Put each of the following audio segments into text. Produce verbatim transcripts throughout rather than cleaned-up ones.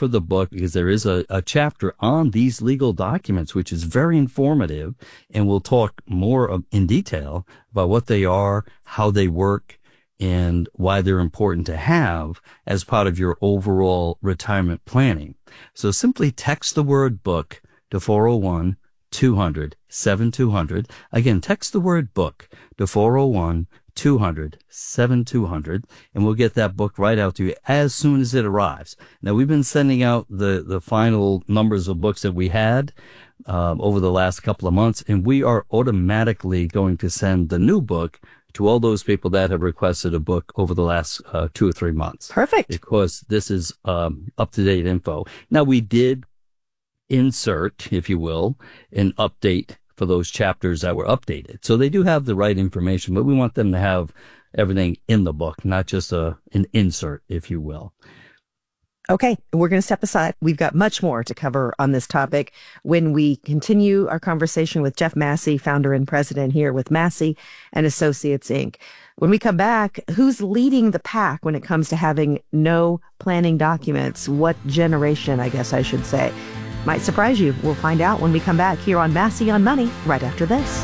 for the book because there is a, a chapter on these legal documents, which is very informative. And we'll talk more in detail about what they are, how they work, and why they're important to have as part of your overall retirement planning. So simply text the word book to four oh one, two hundred, seventy-two hundred. Again, text the word book to four oh one, two hundred, seventy-two hundred, and we'll get that book right out to you as soon as it arrives. Now, we've been sending out the, the final numbers of books that we had um, over the last couple of months, and we are automatically going to send the new book to all those people that have requested a book over the last uh, two or three months. Perfect. Because this is um, up-to-date info. Now, we did insert, if you will, an update for those chapters that were updated. So they do have the right information, but we want them to have everything in the book, not just a, an insert, if you will. Okay, we're going to step aside. We've got much more to cover on this topic when we continue our conversation with Jeff Massey, founder and president here with Massey and Associates, Incorporated. When we come back, who's leading the pack when it comes to having no planning documents? What generation, I guess I should say? Might surprise you. We'll find out when we come back here on Massey on Money right after this.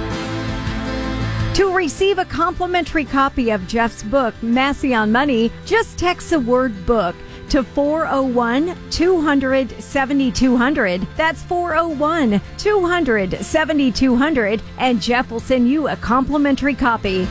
To receive a complimentary copy of Jeff's book, Massey on Money, just text the word book to four oh one, two hundred, seventy-two hundred. That's four oh one, two hundred, seventy-two hundred, and Jeff will send you a complimentary copy.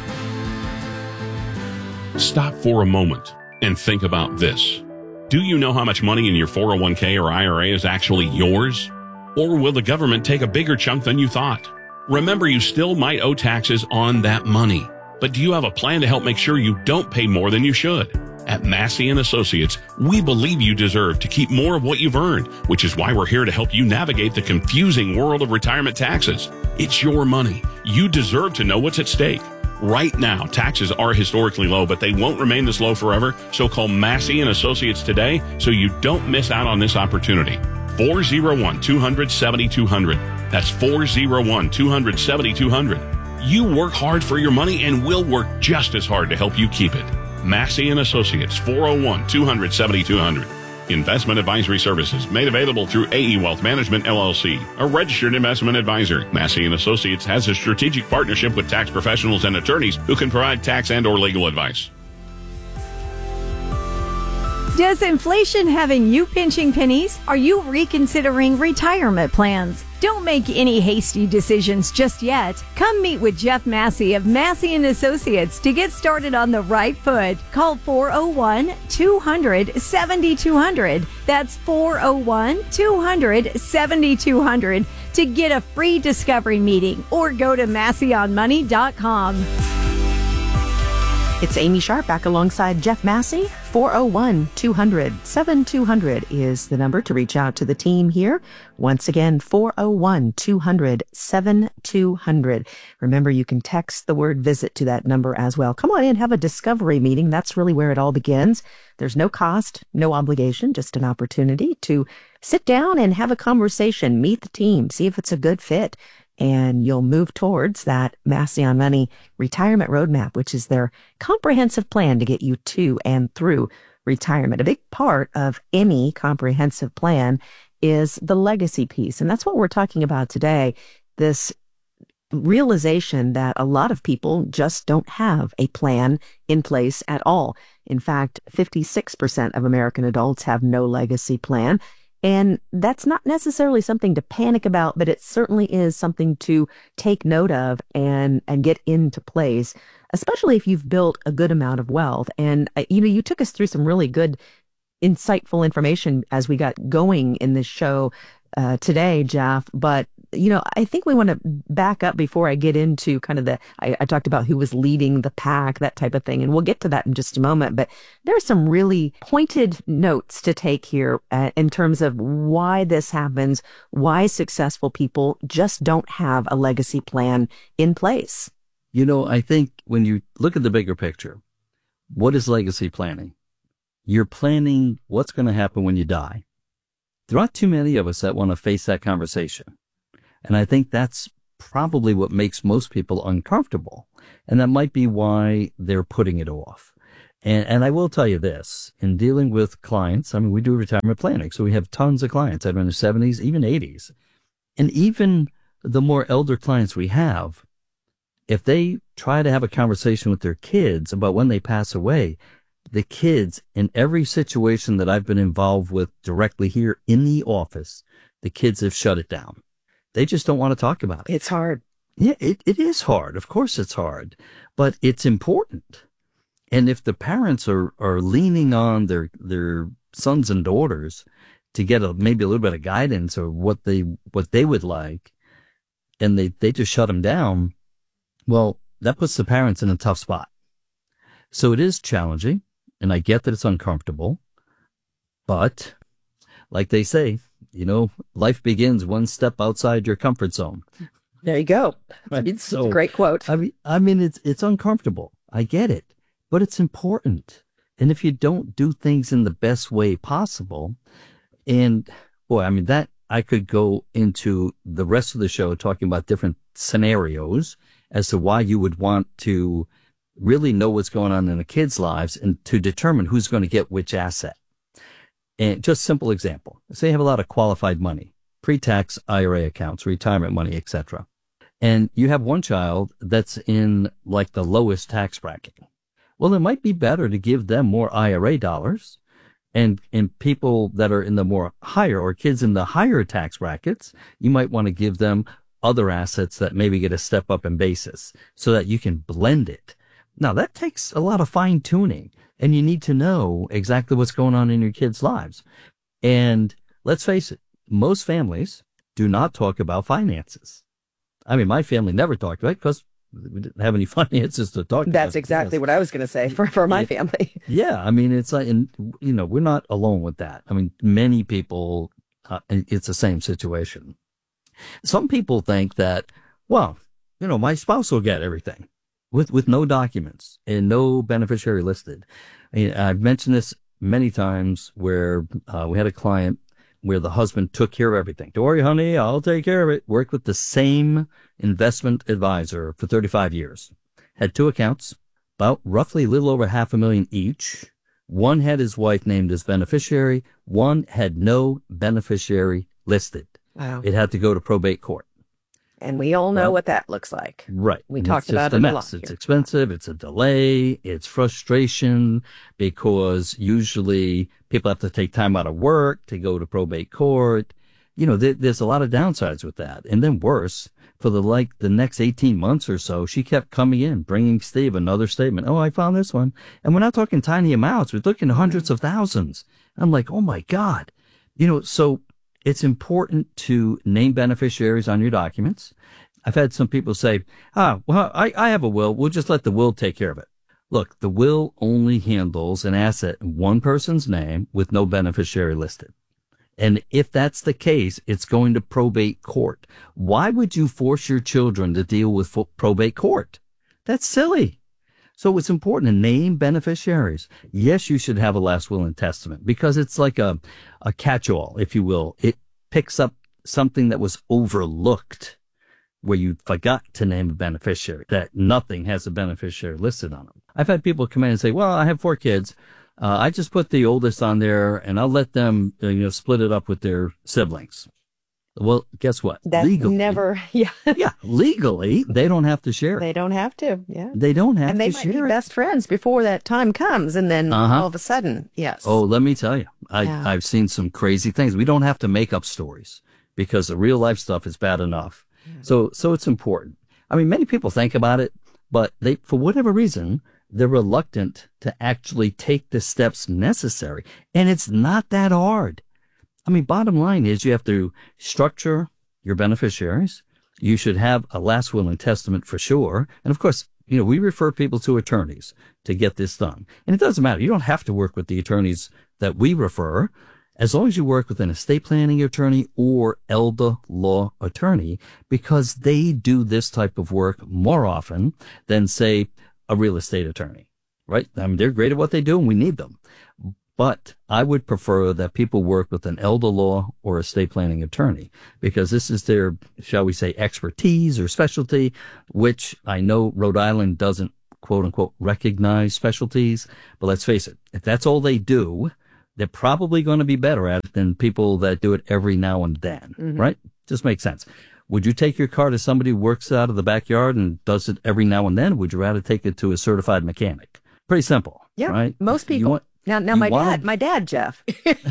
Stop for a moment and think about this. Do you know how much money in your four oh one k or I R A is actually yours? Or will the government take a bigger chunk than you thought? Remember, you still might owe taxes on that money. But do you have a plan to help make sure you don't pay more than you should? At Massey and Associates, we believe you deserve to keep more of what you've earned, which is why we're here to help you navigate the confusing world of retirement taxes. It's your money. You deserve to know what's at stake. Right now, taxes are historically low, but they won't remain this low forever. So call Massey and Associates today so you don't miss out on this opportunity. four oh one, two hundred, seventy-two hundred. That's four oh one, two hundred, seventy-two hundred. You work hard for your money and we'll work just as hard to help you keep it. Massey and Associates, four oh one, two hundred, seventy-two hundred. Investment advisory services made available through A E Wealth Management, L L C, a registered investment advisor. Massey and Associates has a strategic partnership with tax professionals and attorneys who can provide tax and or legal advice. Does inflation having you pinching pennies? Are you reconsidering retirement plans? Don't make any hasty decisions just yet. Come meet with Jeff Massey of Massey and Associates to get started on the right foot. Call four oh one, two hundred, seventy-two hundred. That's four oh one, two hundred, seventy-two hundred to get a free discovery meeting or go to massey on money dot com. It's Amy Sharp back alongside Jeff Massey. four oh one, two hundred, seventy-two hundred is the number to reach out to the team here. Once again, four oh one, two hundred, seventy-two hundred. Remember, you can text the word visit to that number as well. Come on in, have a discovery meeting. That's really where it all begins. There's no cost, no obligation, just an opportunity to sit down and have a conversation, meet the team, see if it's a good fit. And you'll move towards that Massey on Money retirement roadmap, which is their comprehensive plan to get you to and through retirement. A big part of any comprehensive plan is the legacy piece. And that's what we're talking about today. This realization that a lot of people just don't have a plan in place at all. In fact, fifty-six percent of American adults have no legacy plan. And that's not necessarily something to panic about, but it certainly is something to take note of and, and get into place, especially if you've built a good amount of wealth. And, uh, you know, you took us through some really good, insightful information as we got going in this show uh, today, Jeff. But, you know, I think we want to back up before I get into kind of the, I, I talked about who was leading the pack, that type of thing. And we'll get to that in just a moment. But there are some really pointed notes to take here uh, in terms of why this happens, why successful people just don't have a legacy plan in place. You know, I think when you look at the bigger picture, what is legacy planning? You're planning what's going to happen when you die. There aren't too many of us that want to face that conversation. And I think that's probably what makes most people uncomfortable. And that might be why they're putting it off. And, and I will tell you this, in dealing with clients, I mean, we do retirement planning, so we have tons of clients that are in their seventies, even eighties. And even the more elder clients we have, if they try to have a conversation with their kids about when they pass away, the kids, in every situation that I've been involved with directly here in the office, the kids have shut it down. They just don't want to talk about it. It's hard. Yeah, it, it is hard. Of course it's hard, but it's important. And if the parents are, are leaning on their, their sons and daughters to get a, maybe a little bit of guidance or what they, what they would like, and they, they just shut them down, well, that puts the parents in a tough spot. So it is challenging, and I get that it's uncomfortable, but like they say, you know, life begins one step outside your comfort zone. There you go. Right? So, great quote. I mean, I mean, it's, it's uncomfortable. I get it, but it's important. And if you don't do things in the best way possible, and boy, I mean, that I could go into the rest of the show talking about different scenarios as to why you would want to really know what's going on in the kids' lives and to determine who's going to get which asset. And just simple example. Say you have a lot of qualified money, pre-tax I R A accounts, retirement money, et cetera. And you have one child that's in like the lowest tax bracket. Well, it might be better to give them more I R A dollars, and, and people that are in the more higher, or kids in the higher tax brackets, you might want to give them other assets that maybe get a step up in basis so that you can blend it. Now, that takes a lot of fine tuning, and you need to know exactly what's going on in your kids' lives. And let's face it, most families do not talk about finances. I mean, my family never talked about it because we didn't have any finances to talk about. That's exactly what I was going to say for, for my yeah, family. Yeah. I mean, it's like, and, you know, we're not alone with that. I mean, many people, uh, it's the same situation. Some people think that, well, you know, my spouse will get everything with, with no documents and no beneficiary listed. I mean, I've mentioned this many times where uh, we had a client where the husband took care of everything. Don't worry, honey, I'll take care of it. Worked with the same investment advisor for thirty-five years. Had two accounts, about roughly a little over half a million each. One had his wife named as beneficiary. One had no beneficiary listed. Wow. It had to go to probate court. And we all know Well, what that looks like. Right. We And talked it's just about a it a mess. lot It's here. expensive. It's a delay. It's frustration because usually people have to take time out of work to go to probate court. You know, there, there's a lot of downsides with that. And then worse, for the like the next eighteen months or so, she kept coming in, bringing Steve another statement. Oh, I found this one. And we're not talking tiny amounts. We're talking hundreds of thousands. I'm like, oh my God. You know, so it's important to name beneficiaries on your documents. I've had some people say, ah, well, I, I have a will. We'll just let the will take care of it. Look, the will only handles an asset in one person's name with no beneficiary listed. And if that's the case, it's going to probate court. Why would you force your children to deal with fo- probate court? That's silly. So it's important to name beneficiaries. Yes, you should have a last will and testament because it's like a, a catch-all, if you will. It picks up something that was overlooked where you forgot to name a beneficiary, that nothing has a beneficiary listed on them. I've had people come in and say, well, I have four kids. Uh, I just put the oldest on there and I'll let them, uh, you know, split it up with their siblings. Well, guess what? That's legally, never, yeah. yeah, legally, they don't have to share it. They don't have to, yeah. They don't have And they to might be share it. best friends before that time comes, and then Uh-huh. all of a sudden, yes. Oh, let me tell you, I, Yeah. I've seen some crazy things. We don't have to make up stories because the real life stuff is bad enough. So, so it's important. I mean, many people think about it, but they, for whatever reason, they're reluctant to actually take the steps necessary. And it's not that hard. I mean, bottom line is you have to structure your beneficiaries. You should have a last will and testament for sure. And of course, you know, we refer people to attorneys to get this done. And it doesn't matter. You don't have to work with the attorneys that we refer, as long as you work with an estate planning attorney or elder law attorney, because they do this type of work more often than, say, a real estate attorney, right? I mean, they're great at what they do and we need them. But I would prefer that people work with an elder law or estate planning attorney because this is their, shall we say, expertise or specialty, which I know Rhode Island doesn't quote unquote recognized specialties. But let's face it, if that's all they do, they're probably going to be better at it than people that do it every now and then, mm-hmm. right? Just makes sense. Would you take your car to somebody who works out of the backyard and does it every now and then? Or would you rather take it to a certified mechanic? Pretty simple, yeah, right? Most people. Want, now, now my wanna... dad, my dad, Jeff.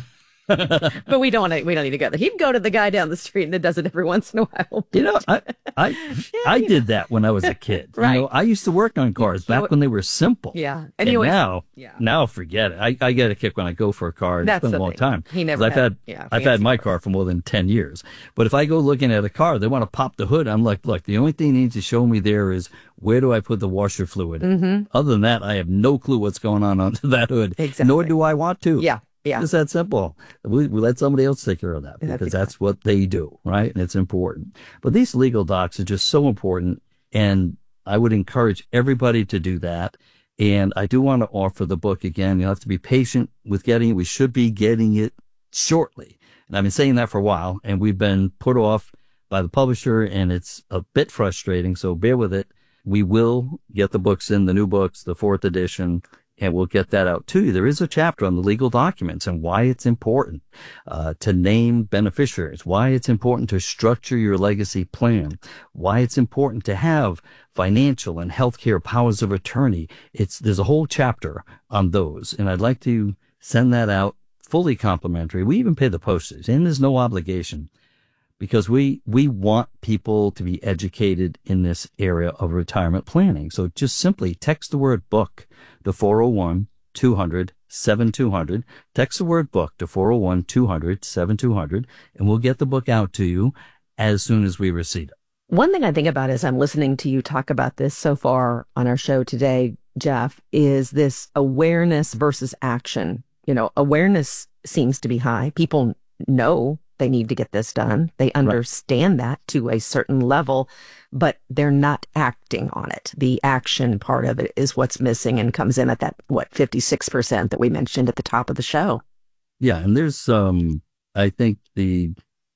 But we don't want to, we don't need to go there. He'd go to the guy down the street and it does it every once in a while. You know, I I, yeah, I did know. that when I was a kid. Right. You know, I used to work on cars back always, when they were simple. Yeah. And, and always, now, yeah. now forget it. I, I get a kick when I go for a car. It's been a long thing. time. He never I've had, had, yeah, I've had my car for more than ten years. But if I go looking at a car, they want to pop the hood. I'm like, look, the only thing you need to show me there is where do I put the washer fluid? Mm-hmm. Other than that, I have no clue what's going on under that hood. Exactly. Nor do I want to. Yeah. Yeah. It's that simple. We, we let somebody else take care of that because that's, that's what they do, right? And it's important. But these legal docs are just so important, and I would encourage everybody to do that. And I do want to offer the book again. You'll have to be patient with getting it. We should be getting it shortly. And I've been saying that for a while, and we've been put off by the publisher, and it's a bit frustrating, so bear with it. We will get the books in, the new books, the fourth edition, and we'll get that out to you. There is a chapter on the legal documents and why it's important uh, to name beneficiaries, why it's important to structure your legacy plan, why it's important to have financial and healthcare powers of attorney. It's there's a whole chapter on those, and I'd like to send that out fully complimentary. We even pay the postage, and there's no obligation, because we we want people to be educated in this area of retirement planning. So just simply text the word book to four oh one, two hundred, seventy-two hundred. Text the word book to four oh one, two hundred, seventy-two hundred, and we'll get the book out to you as soon as we receive it. One thing I think about as I'm listening to you talk about this so far on our show today, Jeff, is this awareness versus action. You know, awareness seems to be high. People know they need to get this done. They understand right. that to a certain level, but they're not acting on it. The action part of it is what's missing and comes in at that, what, fifty-six percent that we mentioned at the top of the show. Yeah. And there's, um, I think the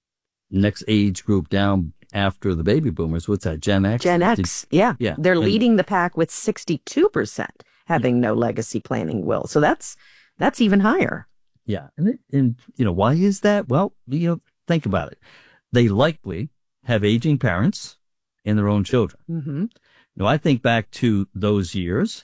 next age group down after the baby boomers, what's that, Gen X? Gen X. Did, yeah. Yeah. They're and, leading the pack with sixty-two percent having yeah. no legacy planning will. So that's, that's even higher. Yeah. And, it, and, you know, why is that? Well, you know, think about it. They likely have aging parents and their own children. Mm-hmm. Now, I think back to those years,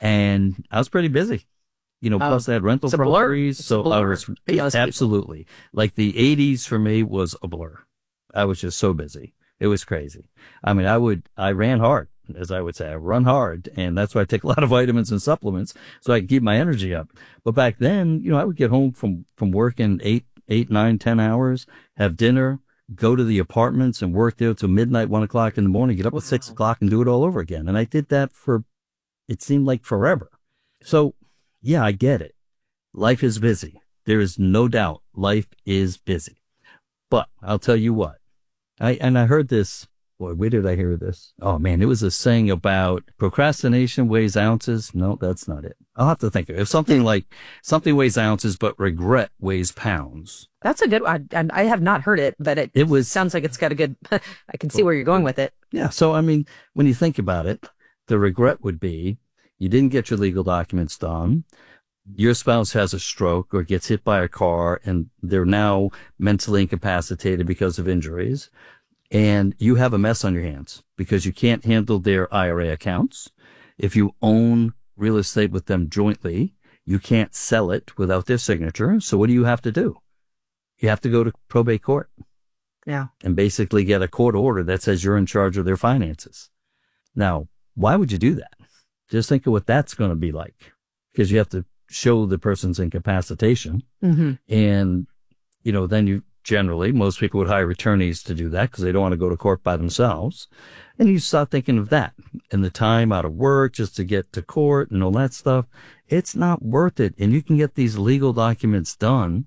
and I was pretty busy. You know, oh, plus I had rental properties. So I was, absolutely. Like the eighties for me was a blur. I was just so busy. It was crazy. I mean, I would, I ran hard, as I would say. I run hard, and that's why I take a lot of vitamins and supplements so I can keep my energy up. But back then, you know, I would get home from, from work in eight, eight, nine, ten hours, have dinner, go to the apartments and work there till midnight, one o'clock in the morning, get up wow. at six o'clock and do it all over again. And I did that for, it seemed like forever. So yeah, I get it. Life is busy. There is no doubt life is busy. But I'll tell you what, I, and I heard this, boy, where did I hear this? Oh man, it was a saying about procrastination weighs ounces. No, that's not it. I'll have to think of it. If something like something weighs ounces, but regret weighs pounds. That's a good one. I, I have not heard it, but it, it was, sounds like it's got a good, I can see where you're going with it. Yeah. So, I mean, when you think about it, the regret would be you didn't get your legal documents done. Your spouse has a stroke or gets hit by a car and they're now mentally incapacitated because of injuries. And you have a mess on your hands because you can't handle their I R A accounts. If you own real estate with them jointly, you can't sell it without their signature. So what do you have to do? You have to go to probate court. Yeah. And basically get a court order that says you're in charge of their finances. Now, why would you do that? Just think of what that's going to be like, because you have to show the person's incapacitation. Mm-hmm. And, you know, then you generally, most people would hire attorneys to do that because they don't want to go to court by themselves. And you start thinking of that and the time out of work just to get to court and all that stuff. It's not worth it. And you can get these legal documents done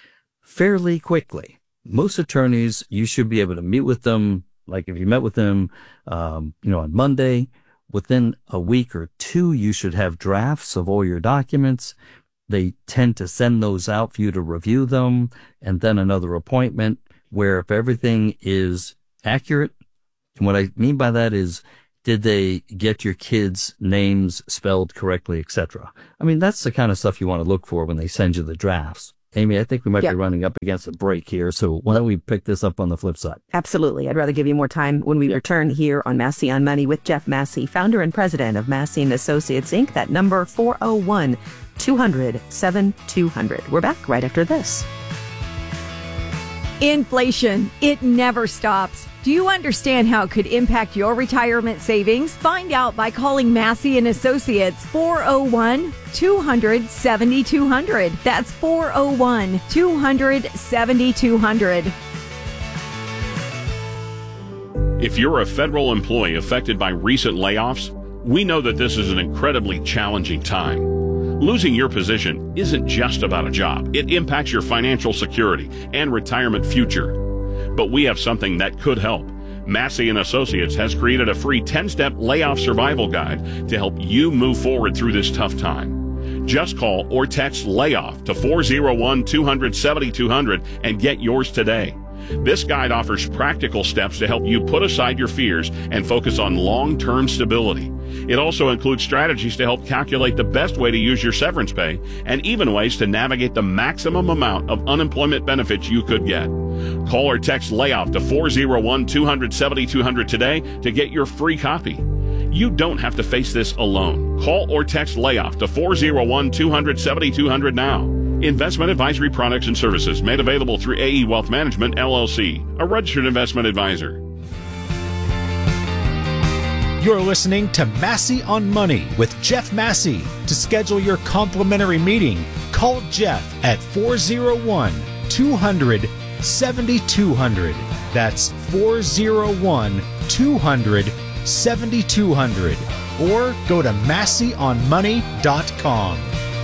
fairly quickly. Most attorneys, you should be able to meet with them. Like if you met with them, um, you know, on Monday, within a week or two, you should have drafts of all your documents. They tend to send those out for you to review them, and then another appointment where if everything is accurate, and what I mean by that is Did they get your kids' names spelled correctly, et cetera? I mean, that's the kind of stuff you want to look for when they send you the drafts. Amy, I think we might yep. be running up against a break here, so why don't we pick this up on the flip side? Absolutely. I'd rather give you more time when we return here on Massey on Money with Jeff Massey, founder and president of Massey and Associates, Incorporated. That number, four oh one, two hundred, seventy-two hundred. We're back right after this. Inflation, it never stops. Do you understand how it could impact your retirement savings? Find out by calling Massey and Associates, four oh one, two hundred, seventy-two hundred. That's four oh one, two hundred, seventy-two hundred. If you're a federal employee affected by recent layoffs, we know that this is an incredibly challenging time. Losing your position isn't just about a job. It impacts your financial security and retirement future. But we have something that could help. Massey and Associates has created a free ten-step layoff survival guide to help you move forward through this tough time. Just call or text LAYOFF to four oh one, two hundred, seventy-two hundred and get yours today. This guide offers practical steps to help you put aside your fears and focus on long-term stability. It also includes strategies to help calculate the best way to use your severance pay and even ways to navigate the maximum amount of unemployment benefits you could get. Call or text LAYOFF to four oh one, two hundred, seventy-two hundred today to get your free copy. You don't have to face this alone. Call or text LAYOFF to four oh one, two hundred, seventy-two hundred now. Investment advisory products and services made available through A E Wealth Management, L L C, a registered investment advisor. You're listening to Massey on Money with Jeff Massey. To schedule your complimentary meeting, call Jeff at four oh one, two hundred, seventy-two hundred. That's four oh one, two hundred, seventy-two hundred. Or go to massey on money dot com.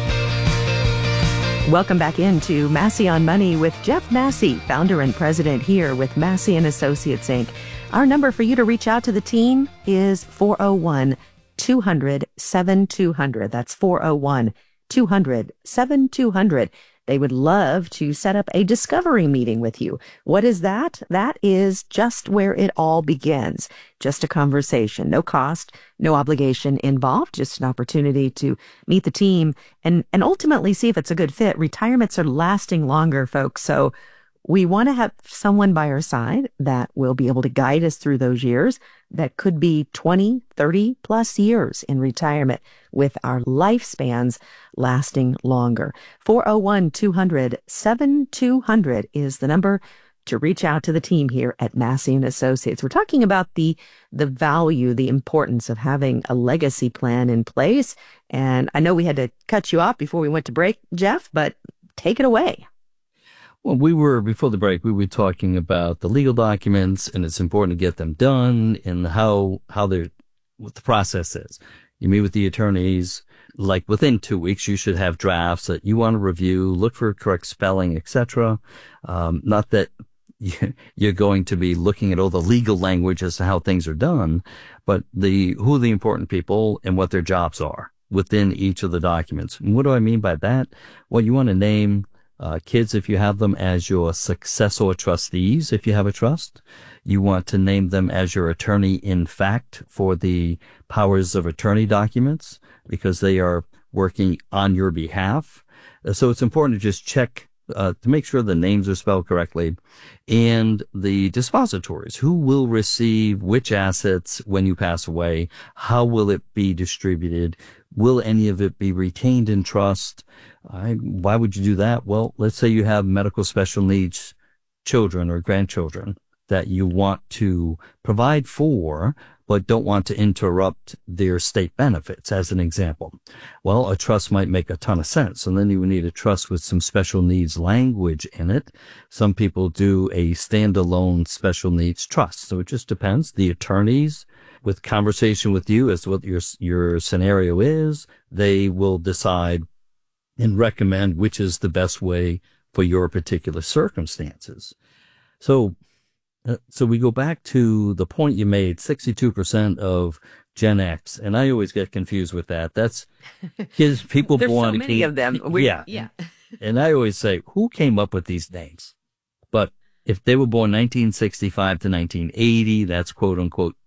Welcome back into Massey on Money with Jeff Massey, founder and president here with Massey and Associates, Incorporated. Our number for you to reach out to the team is four oh one, two hundred, seventy-two hundred. That's four oh one, two hundred, seventy-two hundred. They would love to set up a discovery meeting with you. What is that? That is just where it all begins. Just a conversation. No cost, no obligation involved. Just an opportunity to meet the team and, and ultimately see if it's a good fit. Retirements are lasting longer, folks. So we want to have someone by our side that will be able to guide us through those years that could be twenty, thirty plus years in retirement with our lifespans lasting longer. four oh one, two hundred, seventy-two hundred is the number to reach out to the team here at Massey and Associates. We're talking about the, the value, the importance of having a legacy plan in place. And I know we had to cut you off before we went to break, Jeff, but take it away. Well, we were, before the break, we were talking about the legal documents, and it's important to get them done and how, how they're, what the process is. You meet with the attorneys, like within two weeks, you should have drafts that you want to review, look for correct spelling, et cetera. Um, not that you're going to be looking at all the legal language as to how things are done, but the, who are the important people and what their jobs are within each of the documents. And what do I mean by that? Well, you want to name Uh, kids, if you have them, as your successor trustees, if you have a trust. You want to name them as your attorney in fact for the powers of attorney documents because they are working on your behalf. Uh, so it's important to just check uh, to make sure the names are spelled correctly. And the dispositories, who will receive which assets when you pass away? How will it be distributed? Will any of it be retained in trust? I, why would you do that? Well, let's say you have medical special needs children or grandchildren that you want to provide for, but don't want to interrupt their state benefits, as an example. Well, a trust might make a ton of sense. And then you would need a trust with some special needs language in it. Some people do a standalone special needs trust. So it just depends. The attorneys, with conversation with you as to what your, your scenario is, they will decide and recommend which is the best way for your particular circumstances. So, uh, so we go back to the point you made, sixty-two percent of Gen X, and I always get confused with that. That's kids, people There's born. so many of them. We, yeah. Yeah. And I always say, who came up with these names? But if they were born nineteen sixty-five to nineteen eighty, that's quote unquote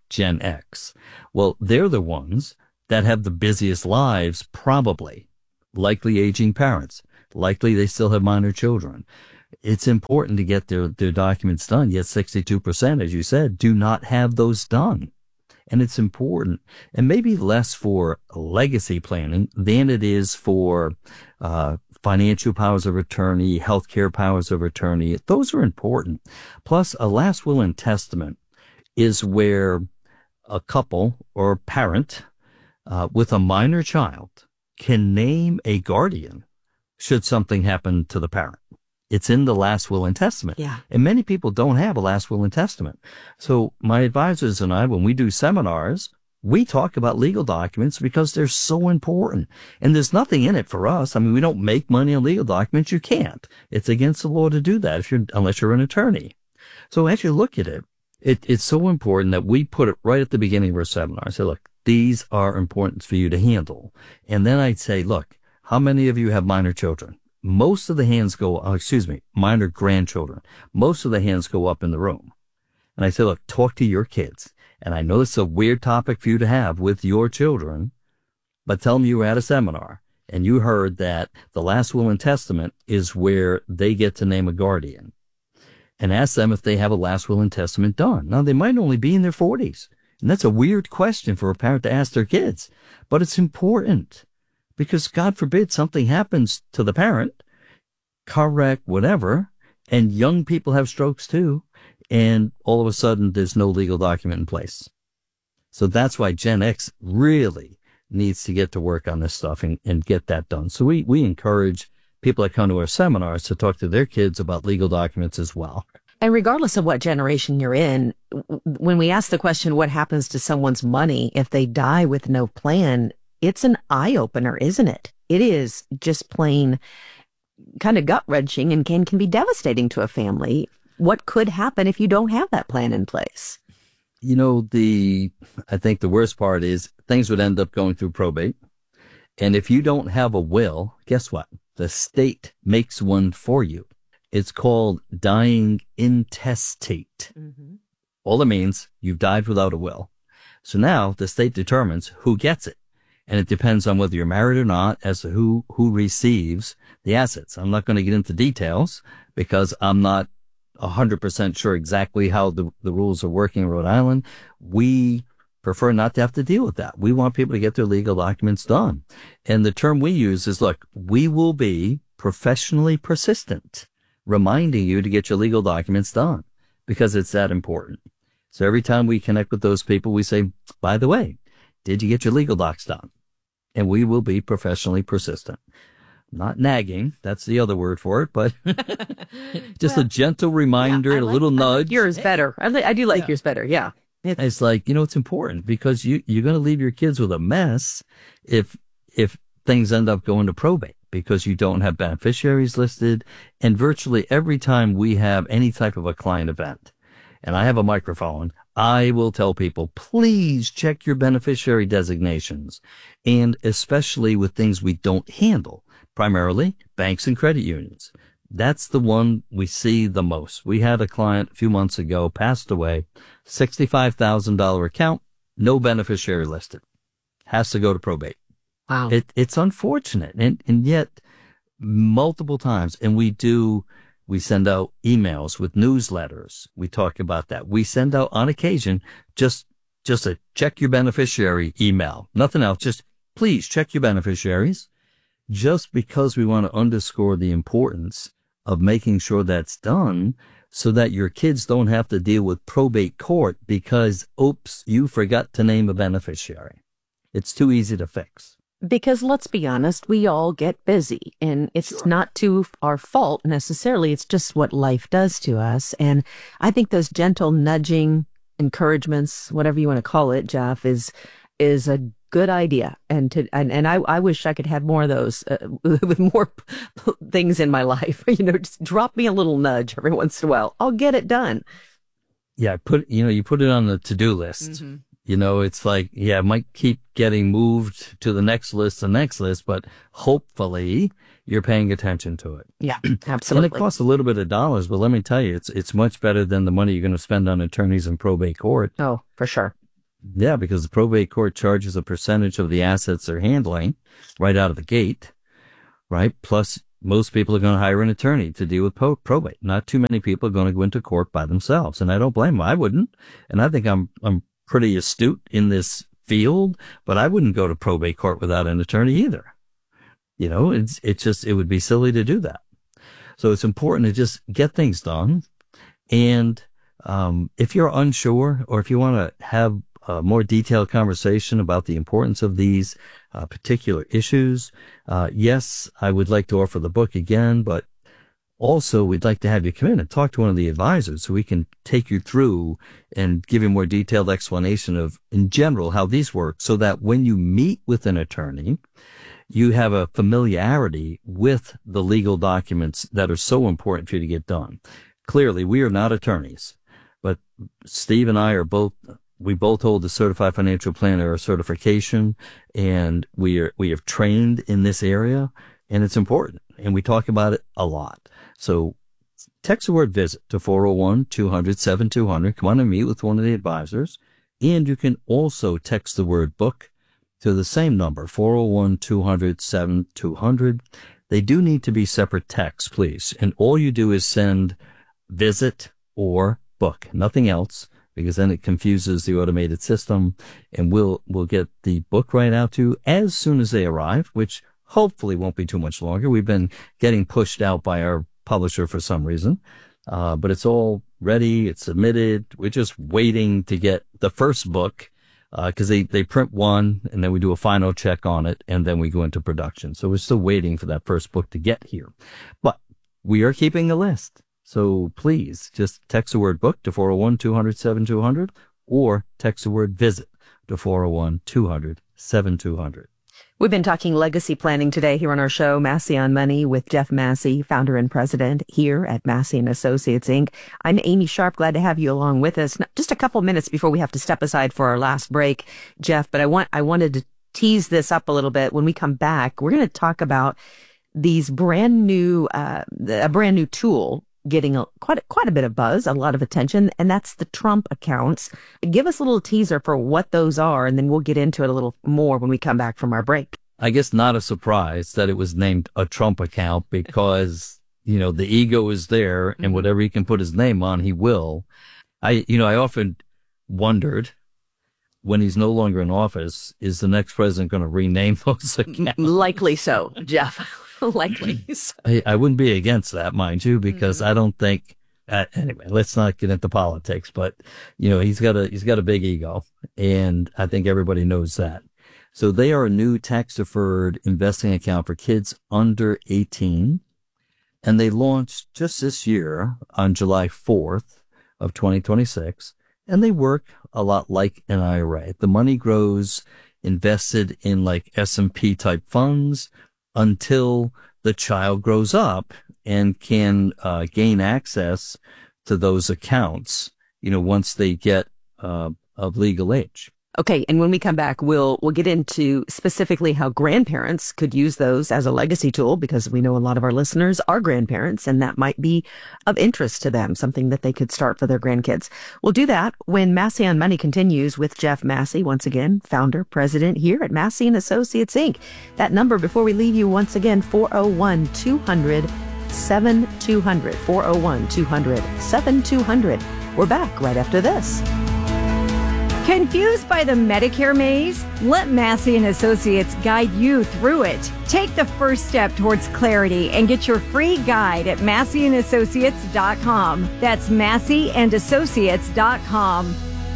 Gen X. Well, they're the ones that have the busiest lives, probably. Likely aging parents. Likely they still have minor children. It's important to get their, their documents done, yet sixty-two percent, as you said, do not have those done. And it's important, and maybe less for legacy planning than it is for uh financial powers of attorney, healthcare powers of attorney. Those are important. Plus, a last will and testament is where a couple or parent uh, with a minor child can name a guardian should something happen to the parent. It's in the last will and testament. Yeah. And many people don't have a last will and testament. So my advisors and I, when we do seminars, we talk about legal documents because they're so important. And there's nothing in it for us. I mean, we don't make money on legal documents. You can't. It's against the law to do that if you're, unless you're an attorney. So as you look at it, it, it's so important that we put it right at the beginning of our seminar. I say, look, these are important for you to handle. And then I'd say, look, how many of you have minor children? Most of the hands go, oh, excuse me, minor grandchildren. Most of the hands go up in the room. And I say, look, talk to your kids. And I know it's a weird topic for you to have with your children, but tell them you were at a seminar and you heard that the last will and testament is where they get to name a guardian. And ask them if they have a last will and testament done. Now, they might only be in their forties. And that's a weird question for a parent to ask their kids. But it's important because, God forbid, something happens to the parent, car wreck, whatever, and young people have strokes too. And all of a sudden, there's no legal document in place. So that's why Gen X really needs to get to work on this stuff and, and get that done. So we, we encourage people that come to our seminars to talk to their kids about legal documents as well. And regardless of what generation you're in, when we ask the question, what happens to someone's money if they die with no plan, it's an eye-opener, isn't it? It is just plain kind of gut-wrenching and can, can be devastating to a family. What could happen if you don't have that plan in place? You know, the I think the worst part is things would end up going through probate. And if you don't have a will, guess what? The state makes one for you. It's called dying intestate. Mm-hmm. All it means, you've died without a will. So now the state determines who gets it. And it depends on whether you're married or not as to who, who receives the assets. I'm not going to get into details because I'm not one hundred percent sure exactly how the, the rules are working in Rhode Island. We prefer not to have to deal with that. We want people to get their legal documents done. And the term we use is, look, we will be professionally persistent, reminding you to get your legal documents done because it's that important. So every time we connect with those people, we say, by the way, did you get your legal docs done? And we will be professionally persistent. Not nagging, that's the other word for it, but just well, a gentle reminder, yeah, like, a little nudge. Like yours better. I, li- I do like yeah. yours better, yeah. It's, it's like, you know, it's important because you, you're going to leave your kids with a mess if if things end up going to probate because you don't have beneficiaries listed. And virtually every time we have any type of a client event, and I have a microphone, I will tell people, please check your beneficiary designations, and especially with things we don't handle. Primarily banks and credit unions. That's the one we see the most. We had a client a few months ago, passed away, sixty-five thousand dollars account, no beneficiary listed. Has to go to probate. Wow. It, it's unfortunate. And, and yet multiple times, and we do, we send out emails with newsletters. We talk about that. We send out on occasion just, just a check your beneficiary email. Nothing else. Just please check your beneficiaries. Just because we want to underscore the importance of making sure that's done so that your kids don't have to deal with probate court because, oops, you forgot to name a beneficiary. It's too easy to fix. Because let's be honest, we all get busy and it's sure. not to our fault necessarily. It's just what life does to us. And I think those gentle nudging encouragements, whatever you want to call it, Jeff, is, is a good idea. And to, and, and I, I wish I could have more of those uh, with more p- things in my life. You know, just drop me a little nudge every once in a while. I'll get it done. Yeah. Put, you know, you put it on the to-do list. Mm-hmm. You know, it's like, yeah, it might keep getting moved to the next list, the next list, but hopefully you're paying attention to it. Yeah, absolutely. And it costs a little bit of dollars, but let me tell you, it's, it's much better than the money you're going to spend on attorneys in probate court. Oh, for sure. Yeah, because the probate court charges a percentage of the assets they're handling right out of the gate, right? Plus, most people are going to hire an attorney to deal with po- probate. Not too many people are going to go into court by themselves, and I don't blame them. I wouldn't, and I think I'm I'm pretty astute in this field, but I wouldn't go to probate court without an attorney either. You know, it's it's just it would be silly to do that. So it's important to just get things done, and um, if you're unsure or if you want to have a more detailed conversation about the importance of these uh, particular issues, uh, yes, I would like to offer the book again, but also we'd like to have you come in and talk to one of the advisors so we can take you through and give you a more detailed explanation of, in general, how these work, so that when you meet with an attorney, you have a familiarity with the legal documents that are so important for you to get done. Clearly, we are not attorneys, but Steve and I are both We both hold the Certified Financial Planner certification, and we are, we have trained in this area, and it's important, and we talk about it a lot. So text the word visit to four oh one, two hundred, seventy-two hundred. Come on and meet with one of the advisors. And you can also text the word book to the same number, four oh one, two hundred, seventy-two hundred. They do need to be separate texts, please. And all you do is send visit or book, nothing else, because then it confuses the automated system, and we'll we'll get the book right out to you as soon as they arrive, which hopefully won't be too much longer. We've been getting pushed out by our publisher for some reason, uh, but it's all ready. It's submitted. We're just waiting to get the first book, because uh, they, they print one, and then we do a final check on it, and then we go into production. So we're still waiting for that first book to get here. But we are keeping a list. So please just text the word book to four oh one, two hundred, seventy-two hundred, or text the word visit to four oh one, two hundred, seventy-two hundred. We've been talking legacy planning today here on our show, Massey on Money, with Jeff Massey, founder and president here at Massey and Associates, Incorporated. I'm Amy Sharp. Glad to have you along with us. Just a couple minutes before we have to step aside for our last break, Jeff, but I want, I wanted to tease this up a little bit. When we come back, we're going to talk about these brand new, uh, a brand new tool getting a, quite, a, quite a bit of buzz, a lot of attention, and that's the Trump accounts. Give us a little teaser for what those are, and then we'll get into it a little more when we come back from our break. I guess not a surprise that it was named a Trump account, because, you know, the ego is there, and whatever he can put his name on, he will. I, you know, I often wondered, when he's no longer in office, is the next president going to rename those accounts? Likely so, Jeff. Likely. So. I, I wouldn't be against that, mind you, because mm-hmm. I don't think, uh, anyway, let's not get into politics, but, you know, he's got a, he's got a big ego, and I think everybody knows that. So they are a new tax-deferred investing account for kids under eighteen, and they launched just this year on July fourth of twenty twenty-six, and they work a lot like an I R A. The money grows invested in like S and P type funds until the child grows up and can uh, gain access to those accounts, you know, once they get uh, of legal age. Okay, and when we come back, we'll we'll get into specifically how grandparents could use those as a legacy tool, because we know a lot of our listeners are grandparents, and that might be of interest to them, something that they could start for their grandkids. We'll do that when Massey on Money continues with Jeff Massey, once again, founder, president here at Massey and Associates, Incorporated. That number before we leave you once again, four oh one, two hundred, seventy-two hundred, four oh one, two hundred, seventy-two hundred. We're back right after this. Confused by the Medicare maze? Let Massey and Associates guide you through it. Take the first step towards clarity and get your free guide at massey and associates dot com. That's massey and associates dot com.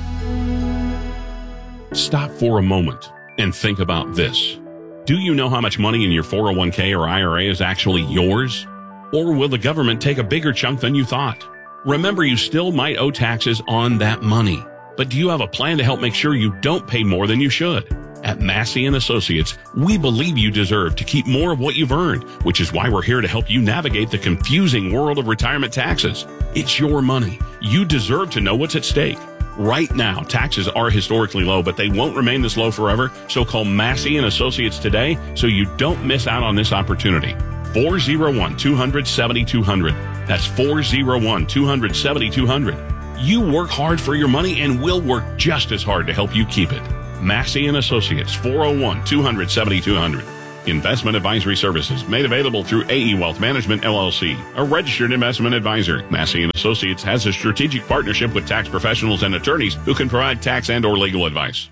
Stop for a moment and think about this. Do you know how much money in your four oh one k or I R A is actually yours? Or will the government take a bigger chunk than you thought? Remember, you still might owe taxes on that money. But do you have a plan to help make sure you don't pay more than you should? At Massey and Associates, we believe you deserve to keep more of what you've earned, which is why we're here to help you navigate the confusing world of retirement taxes. It's your money. You deserve to know what's at stake. Right now, taxes are historically low, but they won't remain this low forever. So call Massey and Associates today so you don't miss out on this opportunity. four oh one, two hundred, seventy-two hundred. That's four oh one, two hundred, seventy-two hundred. You work hard for your money, and we'll work just as hard to help you keep it. Massey and Associates, four oh one, two hundred, seventy-two hundred. Investment advisory services made available through A E Wealth Management, L L C, a registered investment advisor. Massey and Associates has a strategic partnership with tax professionals and attorneys who can provide tax and or legal advice.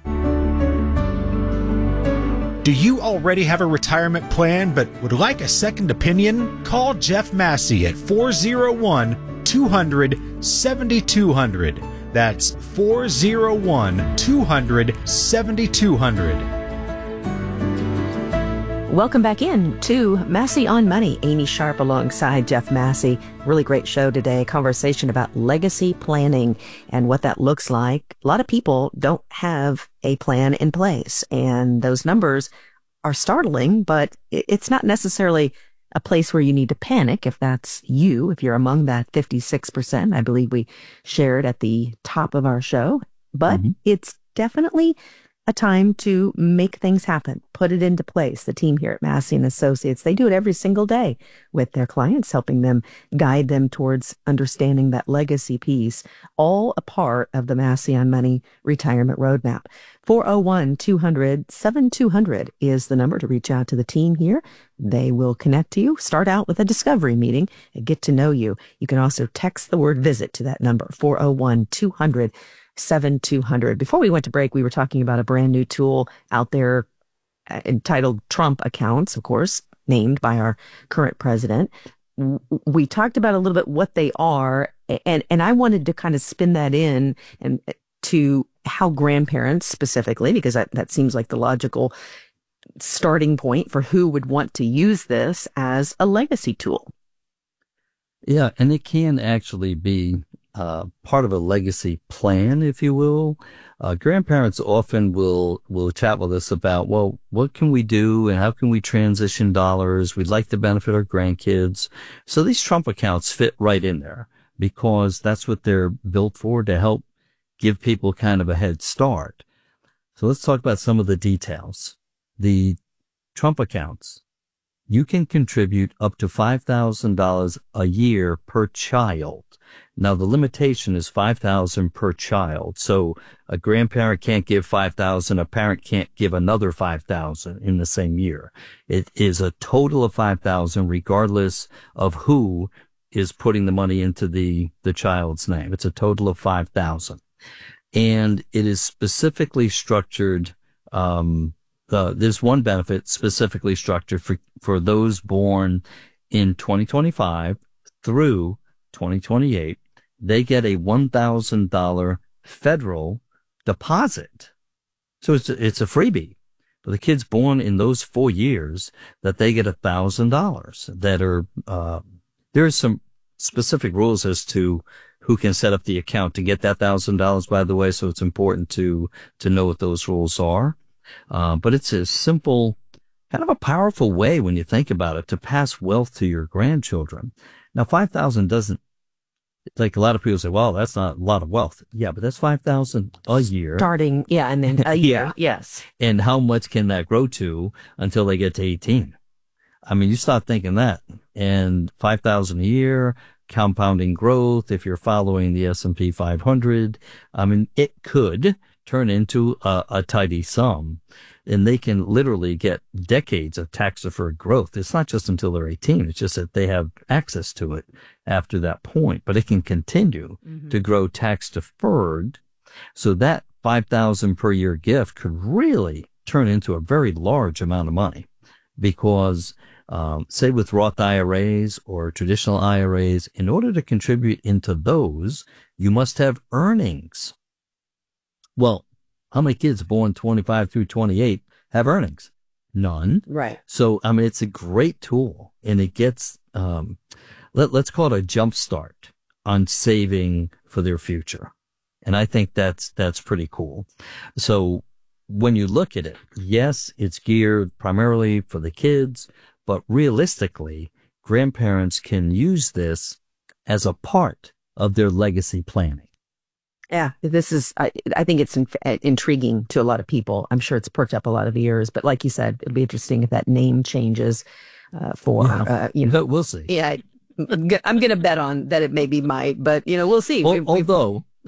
Do you already have a retirement plan but would like a second opinion? Call Jeff Massey at four oh one, two hundred, seventy-two hundred. That's four oh one, two hundred, seventy-two hundred. Welcome back in to Massey on Money. Amy Sharp alongside Jeff Massey. Really great show today. Conversation about legacy planning and what that looks like. A lot of people don't have a plan in place, and those numbers are startling, but it's not necessarily a place where you need to panic if that's you, if you're among that fifty-six percent, I believe we shared at the top of our show. But mm-hmm. it's definitely a time to make things happen, put it into place. The team here at Massey and Associates, they do it every single day with their clients, helping them guide them towards understanding that legacy piece, all a part of the Massey on Money retirement roadmap. four oh one, two hundred, seventy-two hundred is the number to reach out to the team here. They will connect to you, start out with a discovery meeting, and get to know you. You can also text the word visit to that number, four oh one, two hundred, seventy-two hundred. Before we went to break, we were talking about a brand new tool out there uh, entitled Trump Accounts, of course, named by our current president. W- we talked about a little bit what they are, and, and I wanted to kind of spin that in and to how grandparents specifically, because that, that seems like the logical starting point for who would want to use this as a legacy tool. Yeah, and it can actually be Uh, part of a legacy plan, if you will. Uh, grandparents often will, will chat with us about, well, what can we do and how can we transition dollars? We'd like to benefit our grandkids. So these Trump accounts fit right in there because that's what they're built for, to help give people kind of a head start. So let's talk about some of the details. The Trump accounts, you can contribute up to five thousand dollars a year per child. Now, the limitation is five thousand dollars per child. So a grandparent can't give five thousand dollars, a parent can't give another five thousand dollars in the same year. It is a total of five thousand dollars regardless of who is putting the money into the, the child's name. It's a total of five thousand dollars. And it is specifically structured, um, Uh, there's one benefit specifically structured for, for those born in twenty twenty-five through twenty twenty-eight. They get a one thousand dollars federal deposit. So it's a, it's a freebie for the kids born in those four years that they get one thousand dollars that are, uh, there's some specific rules as to who can set up the account to get that one thousand dollars, by the way. So it's important to, to know what those rules are. Uh, but it's a simple, kind of a powerful way when you think about it to pass wealth to your grandchildren. Now, five thousand doesn't, like a lot of people say, well, that's not a lot of wealth. Yeah, but that's five thousand a year. Starting, yeah, and then a year, yeah. Yes. And how much can that grow to until they get to eighteen? I mean, you start thinking that. And five thousand a year, compounding growth, if you're following the S and P five hundred, I mean, it could turn into a, a tidy sum, and they can literally get decades of tax-deferred growth. It's not just until they're eighteen. It's just that they have access to it after that point, but it can continue mm-hmm. to grow tax-deferred. So that five thousand dollars per year gift could really turn into a very large amount of money because, um, say with Roth I R As or traditional I R As, in order to contribute into those, you must have earnings. Well, how many kids born twenty-five through twenty-eight have earnings? None. Right. So, I mean, it's a great tool, and it gets, um, let, let's call it a jump start on saving for their future. And I think that's, that's pretty cool. So when you look at it, yes, it's geared primarily for the kids, but realistically, grandparents can use this as a part of their legacy planning. Yeah, this is, I, I think it's in, intriguing to a lot of people. I'm sure it's perked up a lot of ears, but like you said, it'll be interesting if that name changes uh, for, yeah. uh, you know. We'll see. Yeah, I'm going to bet on that it maybe might, but, you know, we'll see. Well, we, although,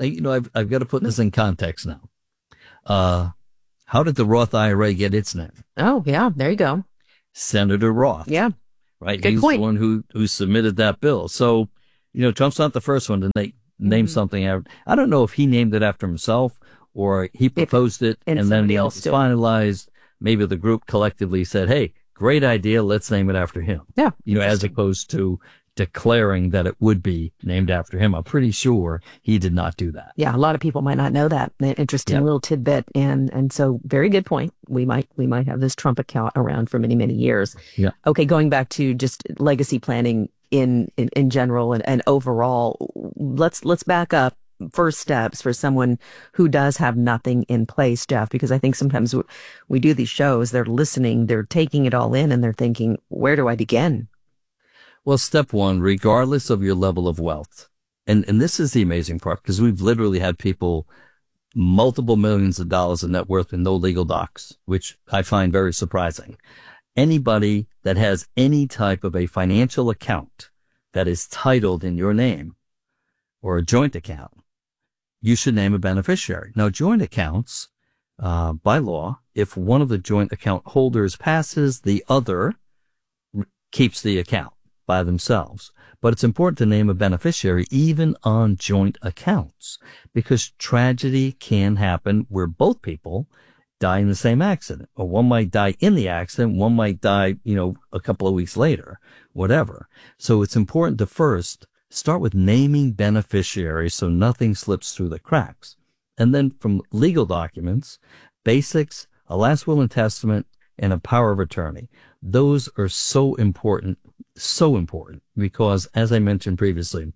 like, you know, I've, I've got to put this in context now. Uh, how did the Roth I R A get its name? Oh, yeah. There you go. Senator Roth. Yeah. Right. Good He's point. the one who, who submitted that bill. So, you know, Trump's not the first one to na- name Mm-hmm. something. After, I don't know if he named it after himself or he proposed it and and then somebody it else was did. finalized. Maybe the group collectively said, hey, great idea. Let's name it after him. Yeah. You know, as opposed to declaring that it would be named after him. I'm pretty sure he did not do that. Yeah, a lot of people might not know that. An interesting Yeah. little tidbit, and and so very good point. We might we might have this Trump account around for many many years. Yeah. Okay, going back to just legacy planning in in, in general and, and overall, let's let's back up. First steps for someone who does have nothing in place, Jeff, because I think sometimes we, we do these shows, they're listening, they're taking it all in, and they're thinking, where do I begin? Well, step one, regardless of your level of wealth, and, and this is the amazing part because we've literally had people multiple millions of dollars in net worth and no legal docs, which I find very surprising. Anybody that has any type of a financial account that is titled in your name or a joint account, you should name a beneficiary. Now, joint accounts, uh, by law, if one of the joint account holders passes, the other keeps the account by themselves. But it's important to name a beneficiary even on joint accounts because tragedy can happen where both people die in the same accident, or one might die in the accident, one might die, you know, a couple of weeks later, whatever. So it's important to first start with naming beneficiaries so nothing slips through the cracks. And then from legal documents, basics, a last will and testament, and a power of attorney. Those are so important, so important, because as I mentioned previously,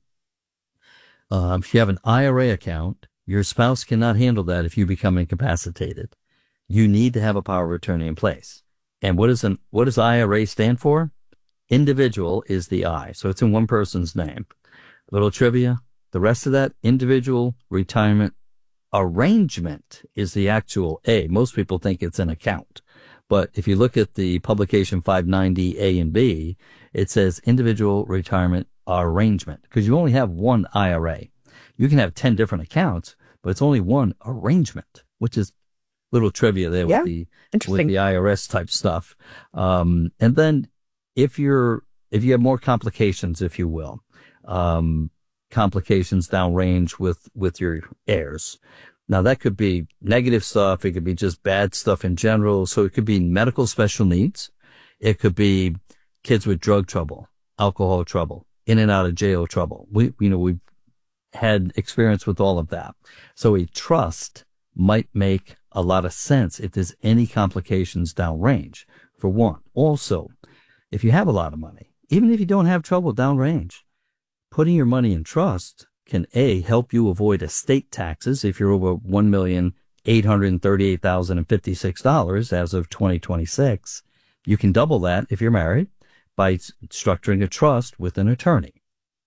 uh, if you have an I R A account, your spouse cannot handle that if you become incapacitated. You need to have a power of attorney in place. And what is an, what does I R A stand for? Individual is the I, so it's in one person's name. Little trivia, the rest of that, individual retirement arrangement is the actual A. Most people think it's an account. But if you look at the publication five ninety A and B, it says individual retirement arrangement because you only have one I R A. You can have ten different accounts, but it's only one arrangement, which is little trivia there Yeah, with the interesting. with the I R S type stuff. Um, and then if you're if you have more complications, if you will, um, complications downrange with with your heirs. Now that could be negative stuff. It could be just bad stuff in general. So it could be medical special needs. It could be kids with drug trouble, alcohol trouble, in and out of jail trouble. We, you know, we've had experience with all of that. So a trust might make a lot of sense if there's any complications downrange, for one. Also, if you have a lot of money, even if you don't have trouble downrange, putting your money in trust can A, help you avoid estate taxes if you're over one million eight hundred thirty-eight thousand fifty-six dollars as of twenty twenty-six. You can double that if you're married by structuring a trust with an attorney.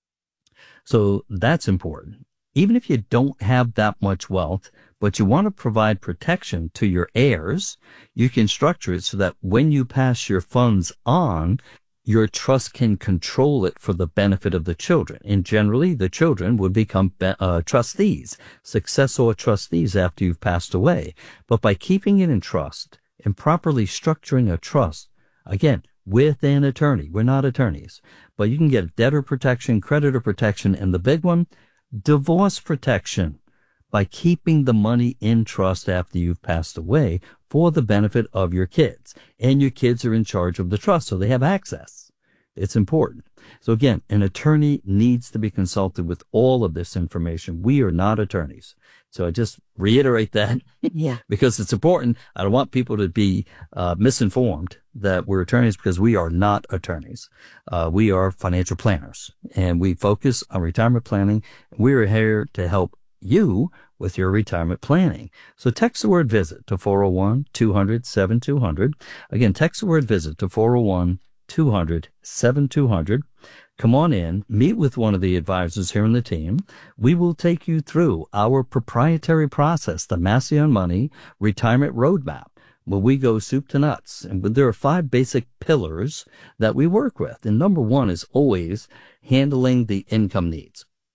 So that's important. Even if you don't have that much wealth, but you want to provide protection to your heirs, you can structure it so that when you pass your funds on, your trust can control it for the benefit of the children. And generally, the children would become uh, trustees, successor trustees after you've passed away. But by keeping it in trust and properly structuring a trust, again, with an attorney, we're not attorneys, but you can get debtor protection, creditor protection, and the big one, divorce protection by keeping the money in trust after you've passed away for the benefit of your kids. And your kids are in charge of the trust, so they have access. It's important. So again, an attorney needs to be consulted with all of this information. We are not attorneys. So I just reiterate that Yeah. because it's important. I don't want people to be uh, misinformed that we're attorneys because we are not attorneys. Uh, we are financial planners and we focus on retirement planning. We're here to help you with your retirement planning. So text the word visit to four oh one, two hundred, seventy-two hundred. Again, text the word visit to four oh one, two hundred, seventy-two hundred. Come on in, meet with one of the advisors here in the team. We will take you through our proprietary process, the Massey on Money Retirement Roadmap, where we go soup to nuts. And there are five basic pillars that we work with. And number one is always handling the income needs.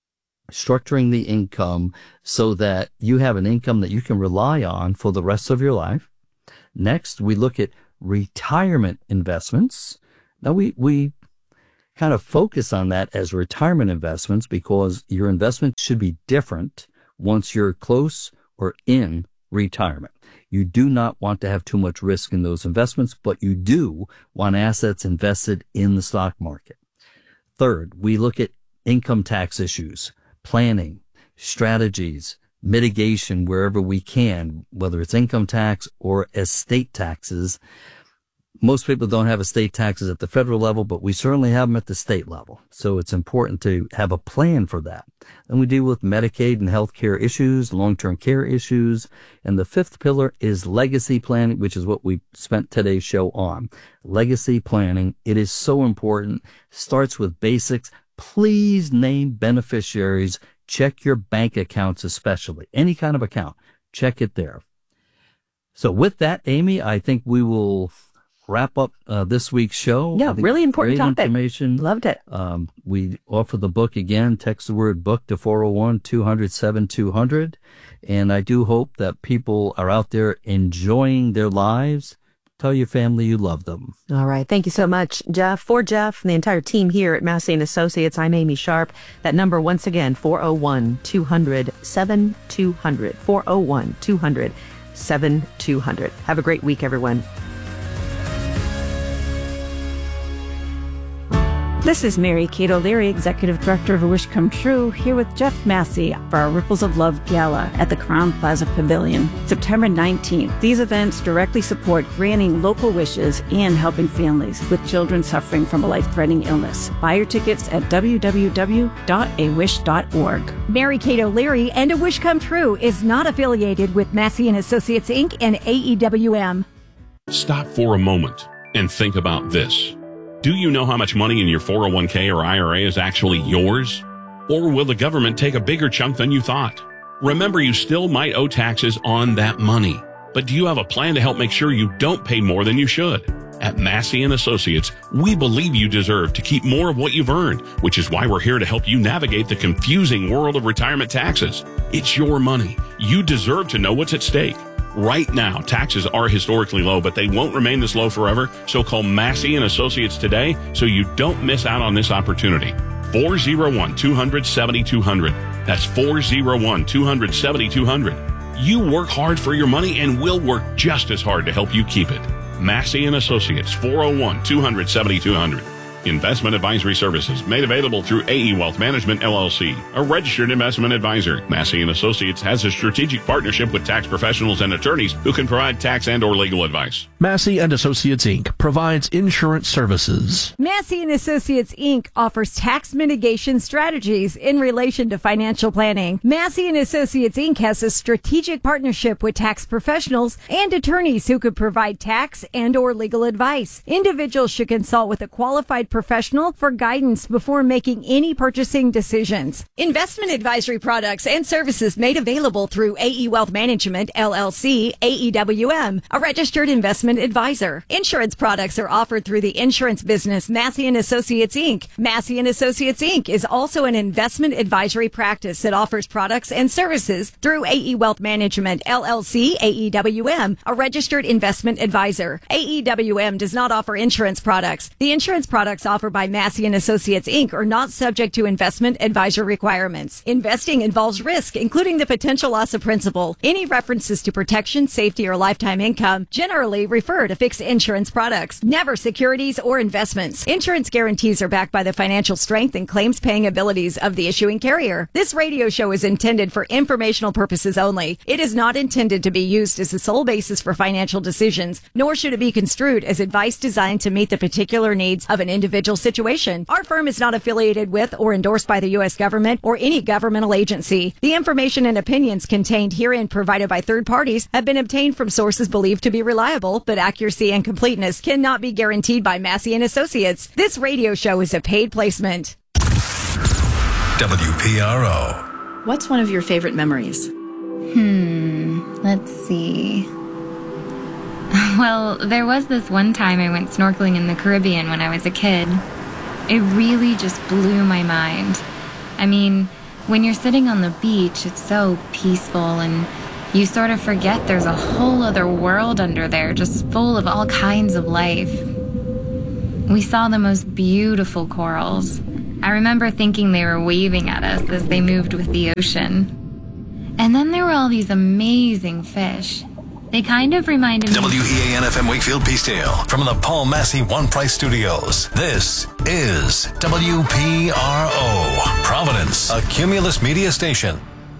structuring the income so that you have an income that you can rely on for the rest of your life. Next, we look at retirement investments. Now, we, we kind of focus on that as retirement investments because your investment should be different once you're close or in retirement. You do not want to have too much risk in those investments, but you do want assets invested in the stock market. Third, we look at income tax issues, planning, strategies, mitigation wherever we can, whether it's income tax or estate taxes. Most people don't have estate taxes at the federal level, but we certainly have them at the state level. So it's important to have a plan for that. Then we deal with Medicaid and healthcare issues, long-term care issues. And the fifth pillar is legacy planning, which is what we spent today's show on. Legacy planning. It is so important. Starts with basics. Please name beneficiaries. Check your bank accounts, especially any kind of account. Check it there. So with that, Amy, I think we will wrap up uh, this week's show. Yeah, really important great topic. Information. Loved it. Um, we offer the book again. Text the word book to four oh one, two hundred, seven two hundred. And I do hope that people are out there enjoying their lives. Tell your family you love them. All right. Thank you so much, Jeff. For Jeff and the entire team here at Massey and Associates, I'm Amy Sharp. That number, once again, four oh one, two hundred, seven two hundred. four oh one, two hundred, seven two hundred. Have a great week, everyone. This is Mary Kate O'Leary, Executive Director of A Wish Come True, here with Jeff Massey for our Ripples of Love Gala at the Crowne Plaza Pavilion, September nineteenth. These events directly support granting local wishes and helping families with children suffering from a life-threatening illness. Buy your tickets at w w w dot a wish dot org. Mary Kate O'Leary and A Wish Come True is not affiliated with Massey and Associates, Incorporated and A E W M. Stop for a moment and think about this. Do you know how much money in your four oh one k or I R A is actually yours? Or will the government take a bigger chunk than you thought? Remember, you still might owe taxes on that money. But do you have a plan to help make sure you don't pay more than you should? At Massey and Associates, we believe you deserve to keep more of what you've earned, which is why we're here to help you navigate the confusing world of retirement taxes. It's your money. You deserve to know what's at stake. Right now, taxes are historically low, but they won't remain this low forever. So call Massey and Associates today so you don't miss out on this opportunity. four oh one, two hundred, seventy-two hundred. That's four oh one, two hundred, seventy-two hundred. You work hard for your money and we'll work just as hard to help you keep it. Massey and Associates, four oh one, two hundred, seventy-two hundred. Investment advisory services made available through A E Wealth Management, L L C, a registered investment advisor. Massey and Associates has a strategic partnership with tax professionals and attorneys who can provide tax and or legal advice. Massey and Associates, Incorporated provides insurance services. Massey and Associates, Incorporated offers tax mitigation strategies in relation to financial planning. Massey and Associates, Incorporated has a strategic partnership with tax professionals and attorneys who could provide tax and or legal advice. Individuals should consult with a qualified professional for guidance before making any purchasing decisions. Investment advisory products and services made available through A E Wealth Management, L L C, A E W M, a registered investment advisor. Insurance products are offered through the insurance business Massey and Associates, Incorporated. Massey and Associates, Incorporated is also an investment advisory practice that offers products and services through A E Wealth Management, L L C, A E W M, a registered investment advisor. A E W M does not offer insurance products. The insurance products offered by Massey and Associates, Incorporated are not subject to investment advisor requirements. Investing involves risk, including the potential loss of principal. Any references to protection, safety, or lifetime income generally refer to fixed insurance products, never securities or investments. Insurance guarantees are backed by the financial strength and claims paying abilities of the issuing carrier. This radio show is intended for informational purposes only. It is not intended to be used as the sole basis for financial decisions, nor should it be construed as advice designed to meet the particular needs of an individual situation. Our firm is not affiliated with or endorsed by the U S government or any governmental agency. The information and opinions contained herein provided by third parties have been obtained from sources believed to be reliable, but accuracy and completeness cannot be guaranteed by Massey and Associates. This radio show is a paid placement. W P R O. What's one of your favorite memories? Hmm, let's see. Well, there was this one time I went snorkeling in the Caribbean when I was a kid. It really just blew my mind. I mean, When you're sitting on the beach, it's so peaceful and you sort of forget there's a whole other world under there just full of all kinds of life. We saw the most beautiful corals. I remember thinking they were waving at us as they moved with the ocean. And then there were all these amazing fish. They kind of reminded me... W E A N F M Wakefield Peacedale from the Paul Massey One Price Studios. This is W P R O, Providence, a Cumulus media station.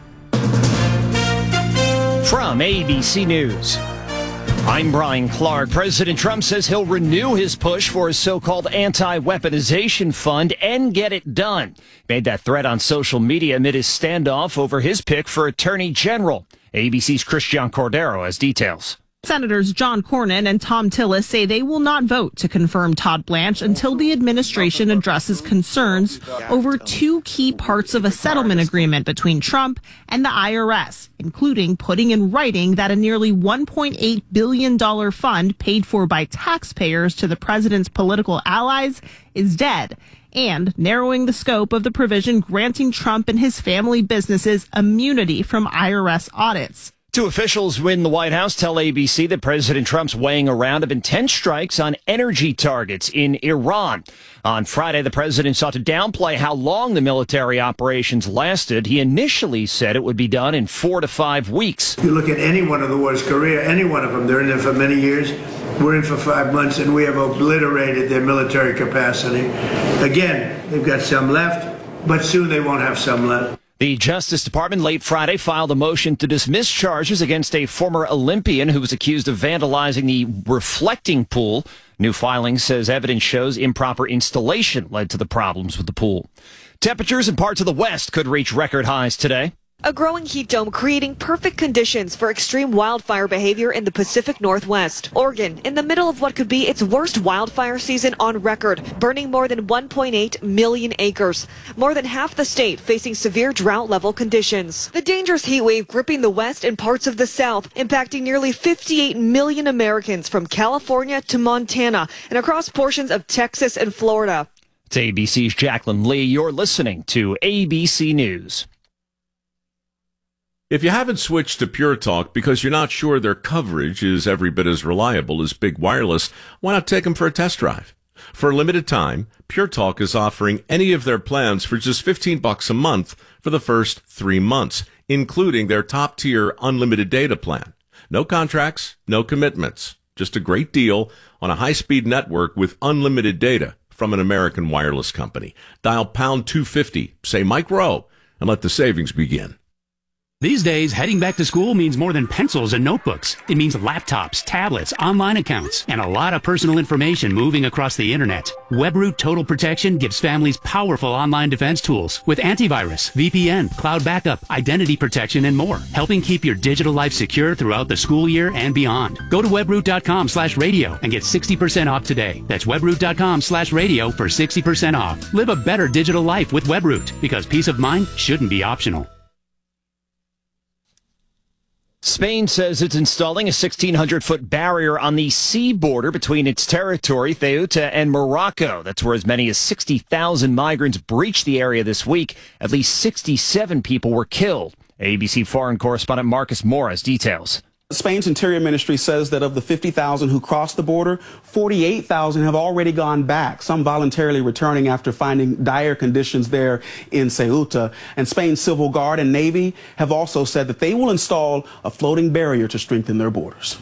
From A B C News, I'm Brian Clark. President Trump says he'll renew his push for his so-called anti-weaponization fund and get it done. Made that threat on social media amid his standoff over his pick for Attorney General. A B C's Christian Cordero has details. Senators John Cornyn and Thom Tillis say they will not vote to confirm Todd Blanche until the administration addresses concerns over two key parts of a settlement agreement between Trump and the I R S, including putting in writing that a nearly one point eight billion dollars fund paid for by taxpayers to the president's political allies is dead, and narrowing the scope of the provision granting Trump and his family businesses immunity from I R S audits. Two officials in the White House tell A B C that President Trump's weighing a round of intense strikes on energy targets in Iran. On Friday, the president sought to downplay how long the military operations lasted. He initially said it would be done in four to five weeks. You look at any one of the wars, Korea, any one of them, they're in there for many years. We're in for five months, and we have obliterated their military capacity. Again, they've got some left, but soon they won't have some left. The Justice Department late Friday filed a motion to dismiss charges against a former Olympian who was accused of vandalizing the reflecting pool. New filing says evidence shows improper installation led to the problems with the pool. Temperatures in parts of the West could reach record highs today. A growing heat dome creating perfect conditions for extreme wildfire behavior in the Pacific Northwest. Oregon, in the middle of what could be its worst wildfire season on record, burning more than one point eight million acres. More than half the state facing severe drought-level conditions. The dangerous heat wave gripping the West and parts of the South, impacting nearly fifty-eight million Americans from California to Montana and across portions of Texas and Florida. It's A B C's Jacqueline Lee. You're listening to A B C News. If you haven't switched to Pure Talk because you're not sure their coverage is every bit as reliable as Big Wireless, why not take them for a test drive? For a limited time, Pure Talk is offering any of their plans for just fifteen bucks a month for the first three months, including their top-tier unlimited data plan. No contracts, no commitments. Just a great deal on a high-speed network with unlimited data from an American wireless company. Dial pound two fifty, say Mike Rowe, and let the savings begin. These days, heading back to school means more than pencils and notebooks. It means laptops, tablets, online accounts, and a lot of personal information moving across the internet. WebRoot Total Protection gives families powerful online defense tools with antivirus, V P N, cloud backup, identity protection, and more, helping keep your digital life secure throughout the school year and beyond. Go to webroot.com slash radio and get sixty percent off today. That's webroot.com slash radio for sixty percent off. Live a better digital life with WebRoot, because peace of mind shouldn't be optional. Spain says it's installing a sixteen hundred foot barrier on the sea border between its territory, Ceuta, and Morocco. That's where as many as sixty thousand migrants breached the area this week. At least sixty-seven people were killed. A B C foreign correspondent Marcus Moore has details. Spain's Interior Ministry says that of the fifty thousand who crossed the border, forty-eight thousand have already gone back, some voluntarily returning after finding dire conditions there in Ceuta. And Spain's Civil Guard and Navy have also said that they will install a floating barrier to strengthen their borders.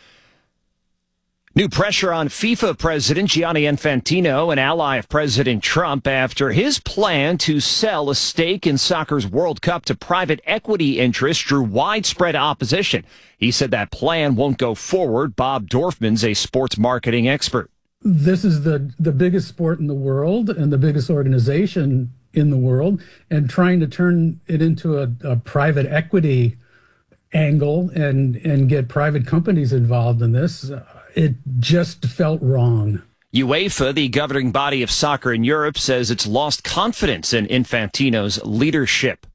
New pressure on FIFA President Gianni Infantino, an ally of President Trump, after his plan to sell a stake in soccer's World Cup to private equity interests drew widespread opposition. He said that plan won't go forward. Bob Dorfman's a sports marketing expert. This is the, the biggest sport in the world and the biggest organization in the world, and trying to turn it into a, a private equity angle and, and get private companies involved in this, uh, it just felt wrong. UEFA, the governing body of soccer in Europe, says it's lost confidence in Infantino's leadership.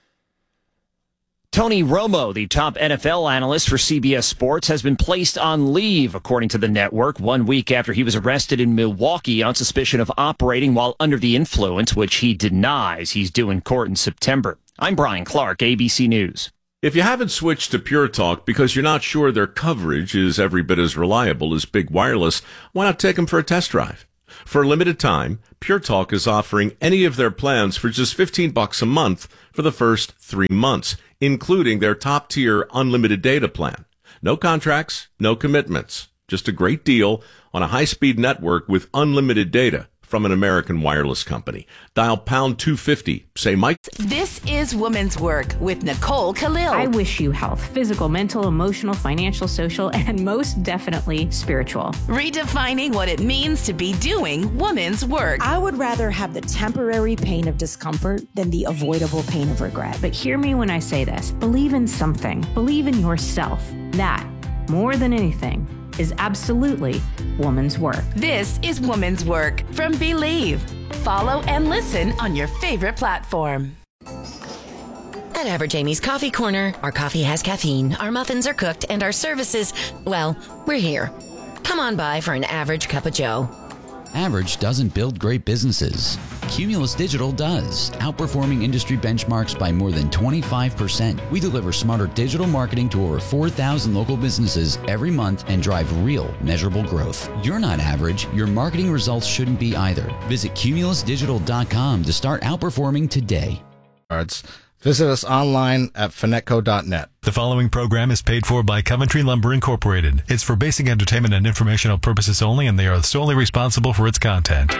Tony Romo, the top N F L analyst for C B S Sports, has been placed on leave, according to the network, one week after he was arrested in Milwaukee on suspicion of operating while under the influence, which he denies. He's due in court in September. I'm Brian Clark, A B C News. If you haven't switched to Pure Talk because you're not sure their coverage is every bit as reliable as big wireless, why not take them for a test drive? For a limited time, Pure Talk is offering any of their plans for just fifteen bucks a month for the first three months, including their top-tier unlimited data plan. No contracts, no commitments. Just a great deal on a high-speed network with unlimited data from an American wireless company. Dial pound two fifty. Say Mike. This is Women's Work with Nicole Khalil. I wish you health, physical, mental, emotional, financial, social, and most definitely spiritual. Redefining what it means to be doing women's work. I would rather have the temporary pain of discomfort than the avoidable pain of regret. But hear me when I say this. Believe in something. Believe in yourself. That, more than anything, is absolutely woman's work. This is Woman's Work from Believe. Follow and listen on your favorite platform. At Average Amy's Coffee Corner, our coffee has caffeine, our muffins are cooked, and our services, well, we're here. Come on by for an average cup of joe. Average doesn't build great businesses. Cumulus Digital does, outperforming industry benchmarks by more than twenty-five percent. We deliver smarter digital marketing to over four thousand local businesses every month and drive real, measurable growth. You're not average. Your marketing results shouldn't be either. Visit cumulus digital dot com to start outperforming today. Visit us online at finetco dot net. The following program is paid for by Coventry Lumber Incorporated. It's for basic entertainment and informational purposes only, and they are solely responsible for its content.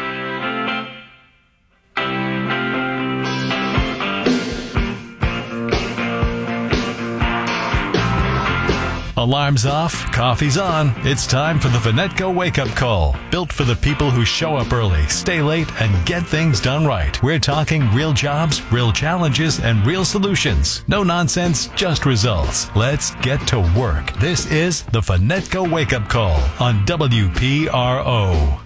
Alarms off, coffee's on. It's time for the Finetco Wake-Up Call. Built for the people who show up early, stay late, and get things done right. We're talking real jobs, real challenges, and real solutions. No nonsense, just results. Let's get to work. This is the Finetco Wake-Up Call on W P R O.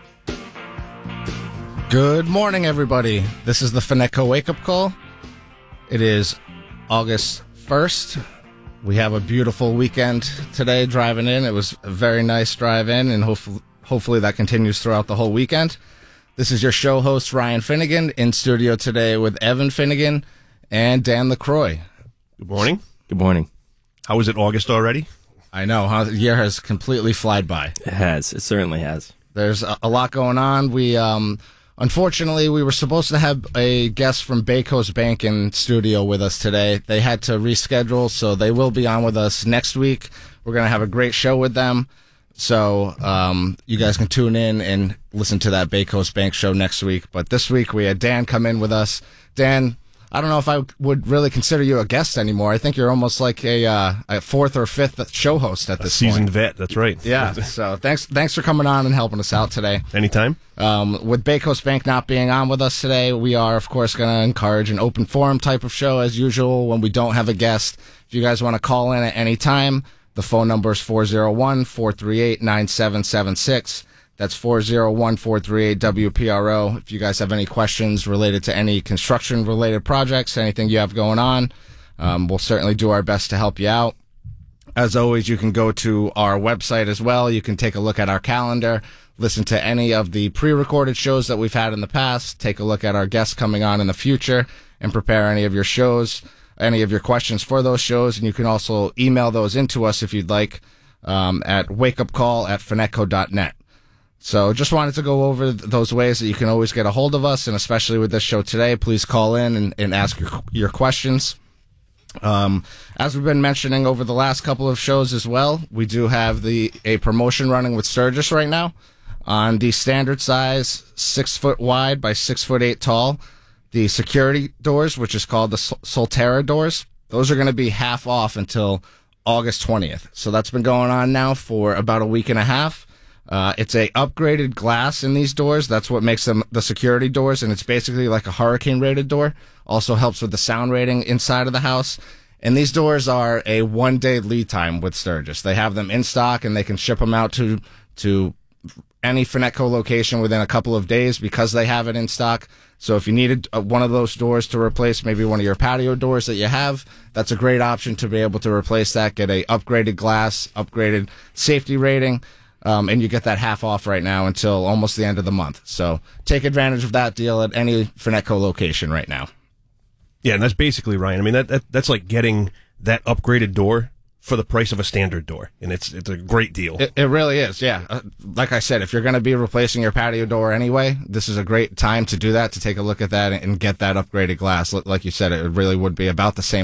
Good morning, everybody. This is the Finetco Wake-Up Call. It is August first. We have a beautiful weekend today driving in. It was a very nice drive in, and hopefully, hopefully that continues throughout the whole weekend. This is your show host, Ryan Finnegan, in studio today with Evan Finnegan and Dan LaCroix. Good morning. Good morning. How is it, August already? I know, huh? The year has completely flied by. It has. It certainly has. There's a, a lot going on. We, um, unfortunately, we were supposed to have a guest from Bay Coast Bank in studio with us today. They had to reschedule, so they will be on with us next week. We're going to have a great show with them. So um, you guys can tune in and listen to that Bay Coast Bank show next week. But this week we had Dan come in with us. Dan, I don't know if I would really consider you a guest anymore. I think you're almost like a, uh, a fourth or fifth show host at this a seasoned point. vet, that's right. Yeah, so thanks thanks for coming on and helping us out today. Anytime. Um, with Bay Coast Bank not being on with us today, we are, of course, going to encourage an open forum type of show as usual when we don't have a guest. If you guys want to call in at any time, the phone number is four oh one, four three eight, nine seven seven six. That's four oh one, four three eight, W P R O. If you guys have any questions related to any construction-related projects, anything you have going on, um, we'll certainly do our best to help you out. As always, you can go to our website as well. You can take a look at our calendar, listen to any of the pre-recorded shows that we've had in the past, take a look at our guests coming on in the future, and prepare any of your shows, any of your questions for those shows. And you can also email those into us if you'd like um, at wakeupcall at finetco dot net. So just wanted to go over th- those ways that you can always get a hold of us, and especially with this show today, please call in and, and ask your, your questions. Um, as we've been mentioning over the last couple of shows as well, we do have the a promotion running with Sturgis right now on the standard size, six foot wide by six foot eight tall, the security doors, which is called the Sol- Solterra doors. Those are going to be half off until August twentieth. So that's been going on now for about a week and a half. Uh, it's a upgraded glass in these doors. That's what makes them the security doors, and it's basically like a hurricane-rated door. Also helps with the sound rating inside of the house. And these doors are a one-day lead time with Sturgis. They have them in stock, and they can ship them out to to any Finetco location within a couple of days because they have it in stock. So if you needed uh, one of those doors to replace maybe one of your patio doors that you have, that's a great option to be able to replace that, get a upgraded glass, upgraded safety rating. Um, and you get that half off right now until almost the end of the month. So take advantage of that deal at any Finetco location right now. Yeah, and that's basically, Ryan, I mean, that, that that's like getting that upgraded door for the price of a standard door, and it's it's a great deal. It, it really is, yeah. Uh, like I said, if you're going to be replacing your patio door anyway, this is a great time to do that, to take a look at that and, and get that upgraded glass. Like you said, it really would be about the same